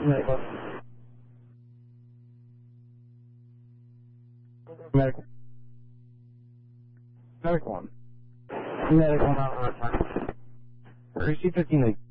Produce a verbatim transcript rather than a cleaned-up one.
Medical. Medical. Medical one. Medical, not on time. R C fifteen, like,